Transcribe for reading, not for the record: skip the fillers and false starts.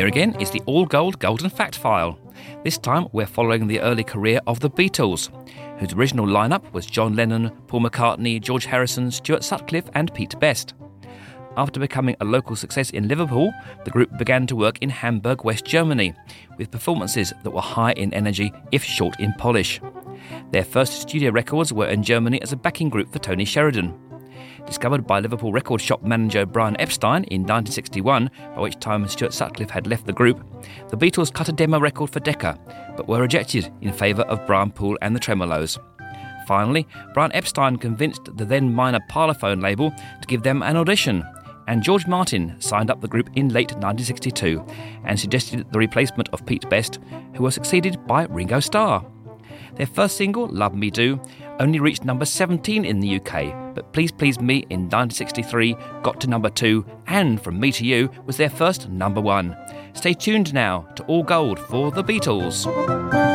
Here again is the all-gold Golden Fact File. This time we're following the early career of the Beatles, whose original lineup was John Lennon, Paul McCartney, George Harrison, Stuart Sutcliffe and Pete Best. After becoming a local success in Liverpool, the group began to work in Hamburg, West Germany, with performances that were high in energy if short in polish. Their first studio records were in Germany as a backing group for Tony Sheridan. Discovered by Liverpool record shop manager Brian Epstein in 1961, by which time Stuart Sutcliffe had left the group, the Beatles cut a demo record for Decca, but were rejected in favour of Brian Poole and the Tremolos. Finally, Brian Epstein convinced the then minor Parlophone label to give them an audition, and George Martin signed up the group in late 1962 and suggested the replacement of Pete Best, who was succeeded by Ringo Starr. Their first single, Love Me Do, only reached number 17 in the UK, but Please Please Me in 1963 got to number 2, and From Me to You was their first number 1. Stay tuned now to All Gold for the Beatles.